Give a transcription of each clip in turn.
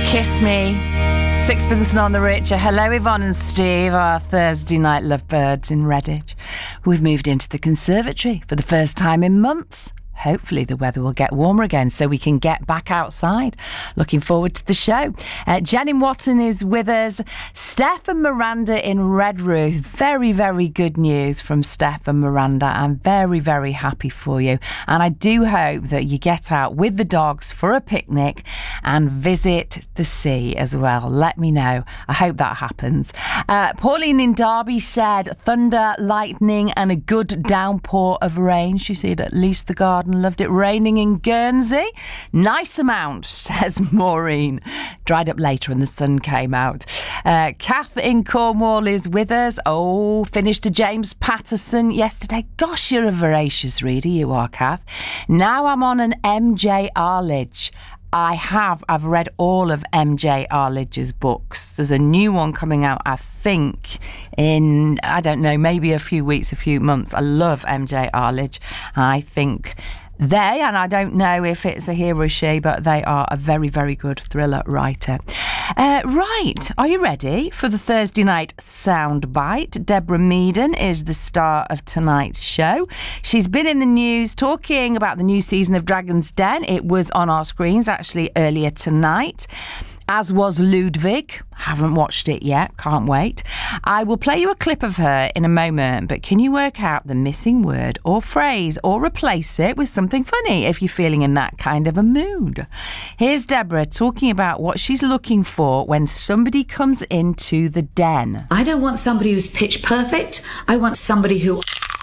Kiss Me, Sixpence None the Richer. Hello, Yvonne and Steve, our Thursday night lovebirds in Redditch. We've moved into the conservatory for the first time in months. Hopefully the weather will get warmer again so we can get back outside. Looking forward to the show. Jenny Watton is with us. Steph and Miranda in Redruth. Very, very good news from Steph and Miranda. I'm very, very happy for you. And I do hope that you get out with the dogs for a picnic and visit the sea as well. Let me know. I hope that happens. Pauline in Derby said thunder, lightning and a good downpour of rain. She said at least the garden loved it. Raining in Guernsey. Nice amount, says Maureen. Dried up later and the sun came out. Kath in Cornwall is with us. Oh, finished a James Patterson yesterday. Gosh, you're a voracious reader, you are, Kath. Now I'm on an MJ Arledge. I've read all of MJ Arledge's books. There's a new one coming out, I think, in, I don't know, maybe a few weeks, a few months. I love MJ Arledge. I think they, and I don't know if it's a he or she, but they are a very, very good thriller writer. Right, are you ready for the Thursday night soundbite? Deborah Meaden is the star of tonight's show. She's been in the news talking about the new season of Dragon's Den. It was on our screens actually earlier tonight, as was Ludwig. Haven't watched it yet, can't wait. I will play you a clip of her in a moment, but can you work out the missing word or phrase or replace it with something funny if you're feeling in that kind of a mood? Here's Deborah talking about what she's looking for when somebody comes into the den. I don't want somebody who's pitch perfect. I want somebody who...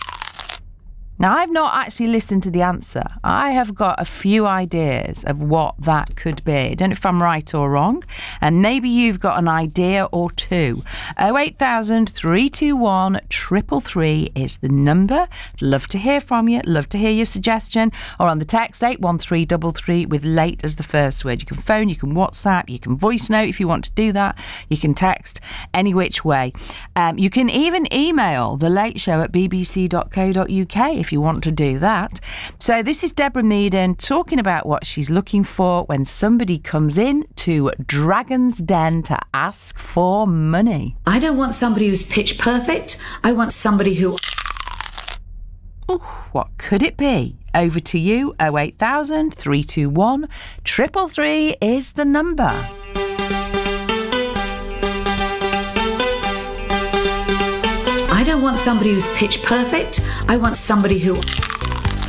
Now, I've not actually listened to the answer. I have got a few ideas of what that could be. I don't know if I'm right or wrong. And maybe you've got an idea or two. 08000 321 333 is the number. Love to hear from you. Love to hear your suggestion. Or on the text 81333 with late as the first word. You can phone, you can WhatsApp, you can voice note if you want to do that. You can text any which way. You can even email thelateshow@bbc.co.uk if you want to do that. So this is Deborah Meaden talking about what she's looking for when somebody comes in to Dragon's Den to ask for money. I don't want somebody who's pitch perfect. I want somebody who... Ooh, what could it be? Over to you. 08000 321 333 is the number. I don't want somebody who's pitch perfect. I want somebody who...